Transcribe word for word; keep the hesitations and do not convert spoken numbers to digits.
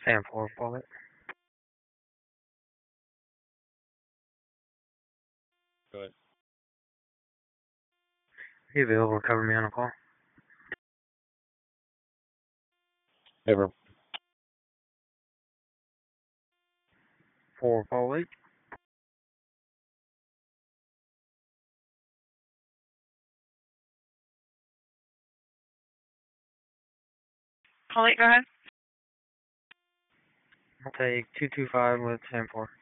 Sam four, bullet. Go ahead. You available to cover me on a call? Ever. four four eight. Call it, go ahead. I'll take two two five with Sam four.